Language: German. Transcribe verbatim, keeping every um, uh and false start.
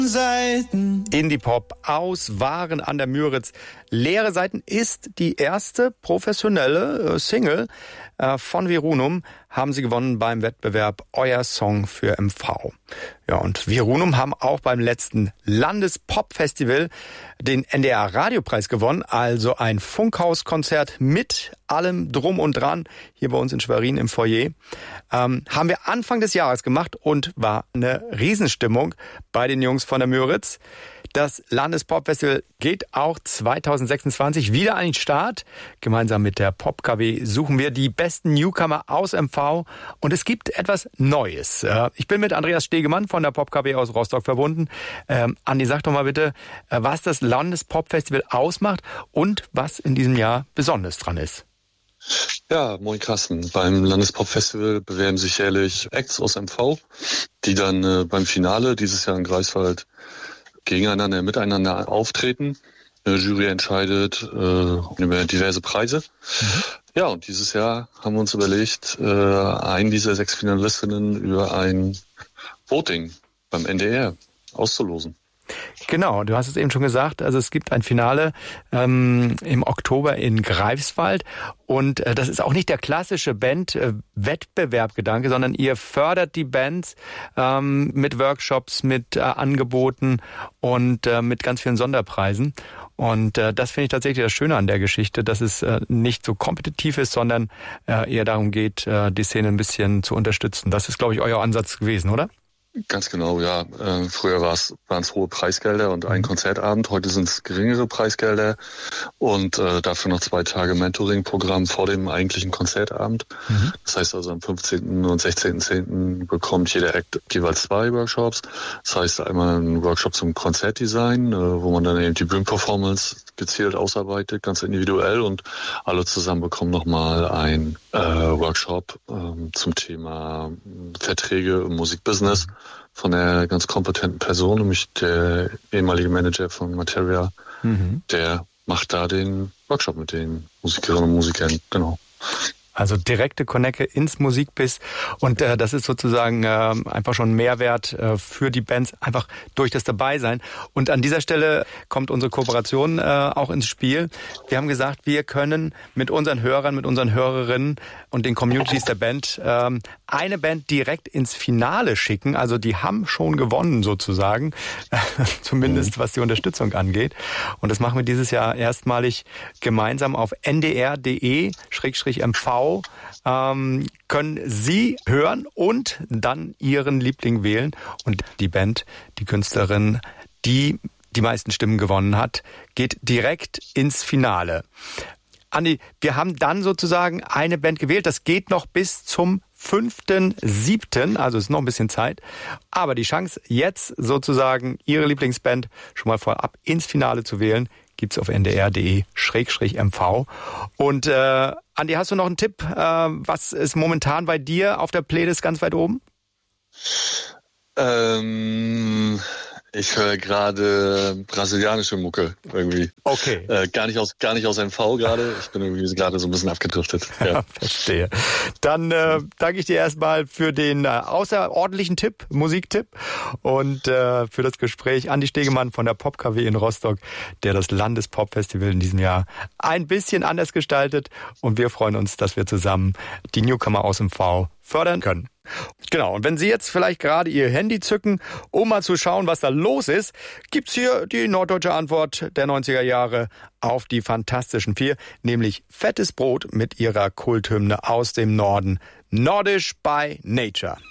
Seiten. Indie-Pop aus Waren an der Müritz. Leere Seiten ist die erste professionelle äh, Single äh, von Virunum. Haben sie gewonnen beim Wettbewerb Euer Song für M V. Ja, und Virunum haben auch beim letzten Landespop-Festival den N D R-Radiopreis gewonnen. Also ein Funkhauskonzert mit allem Drum und Dran hier bei uns in Schwerin im Foyer. Ähm, haben wir Anfang des Jahres gemacht und war eine Riesenstimmung bei den Jungs von der Müritz. Das Landespop-Festival geht auch zwanzig sechsundzwanzig wieder an den Start. Gemeinsam mit der Pop-K W suchen wir die besten Newcomer aus M V. Und es gibt etwas Neues. Ich bin mit Andreas Stegemann von der Pop-K W aus Rostock verbunden. Ähm, Andi, sag doch mal bitte, was das Landespop-Festival ausmacht und was in diesem Jahr besonders dran ist. Ja, moin Carsten. Beim Landespop-Festival bewerben sich jährlich Acts aus M V, die dann äh, beim Finale dieses Jahr in Greifswald gegeneinander, miteinander auftreten. Eine Jury entscheidet äh, über diverse Preise. Mhm. Ja, und dieses Jahr haben wir uns überlegt, äh, einen dieser sechs Finalistinnen über ein Voting beim N D R auszulosen. Genau, du hast es eben schon gesagt, also es gibt ein Finale ähm, im Oktober in Greifswald und äh, das ist auch nicht der klassische Band-Wettbewerb-Gedanke, sondern ihr fördert die Bands ähm, mit Workshops, mit äh, Angeboten und äh, mit ganz vielen Sonderpreisen. Und äh, das finde ich tatsächlich das Schöne an der Geschichte, dass es äh, nicht so kompetitiv ist, sondern äh, eher darum geht, äh, die Szene ein bisschen zu unterstützen. Das ist, glaube ich, euer Ansatz gewesen, oder? Ganz genau, ja. Äh, früher war es, waren es hohe Preisgelder und ein Konzertabend. Heute sind es geringere Preisgelder und äh, dafür noch zwei Tage Mentoring-Programm vor dem eigentlichen Konzertabend. Mhm. Das heißt also am fünfzehnten und sechzehnten zehnten bekommt jeder Act jeweils zwei Workshops. Das heißt einmal ein Workshop zum Konzertdesign, äh, wo man dann eben die Bühnenperformance gezielt ausarbeitet, ganz individuell, und alle zusammen bekommen nochmal ein äh, Workshop äh, zum Thema Verträge im Musikbusiness von einer ganz kompetenten Person, nämlich der ehemalige Manager von Materia. Mhm. Der macht da den Workshop mit den Musikerinnen und Musikern, genau. Also direkte Connecte ins Musikbiz und äh, das ist sozusagen äh, einfach schon ein Mehrwert äh, für die Bands, einfach durch das Dabeisein. Und an dieser Stelle kommt unsere Kooperation äh, auch ins Spiel. Wir haben gesagt, wir können mit unseren Hörern, mit unseren Hörerinnen und den Communities der Band ähm, eine Band direkt ins Finale schicken. Also die haben schon gewonnen sozusagen, zumindest was die Unterstützung angeht. Und das machen wir dieses Jahr erstmalig gemeinsam auf n d r punkt d e Schrägstrich m v. Ähm, können Sie hören und dann Ihren Liebling wählen. Und die Band, die Künstlerin, die die meisten Stimmen gewonnen hat, geht direkt ins Finale. Andi, wir haben dann sozusagen eine Band gewählt. Das geht noch bis zum fünften siebten Also ist noch ein bisschen Zeit. Aber die Chance, jetzt sozusagen Ihre Lieblingsband schon mal vorab ins Finale zu wählen, gibt's auf n d r punkt d e Schrägstrich m v. Und äh, Andi, hast du noch einen Tipp? Äh, was ist momentan bei dir auf der Playlist ganz weit oben? Ähm... Ich höre gerade brasilianische Mucke irgendwie. Okay. Äh, gar nicht aus, gar nicht aus M V gerade. Ich bin irgendwie gerade so ein bisschen abgedriftet. Ja. Verstehe. Dann äh, danke ich dir erstmal für den äh, außerordentlichen Tipp, Musiktipp und äh, für das Gespräch. Andi Stegemann von der Pop-K W in Rostock, der das Landespop-Festival in diesem Jahr ein bisschen anders gestaltet. Und wir freuen uns, dass wir zusammen die Newcomer aus M V fördern können. Genau, und wenn Sie jetzt vielleicht gerade Ihr Handy zücken, um mal zu schauen, was da los ist, gibt's hier die norddeutsche Antwort der neunziger Jahre auf die Fantastischen Vier, nämlich Fettes Brot mit ihrer Kulthymne aus dem Norden, Nordisch by Nature.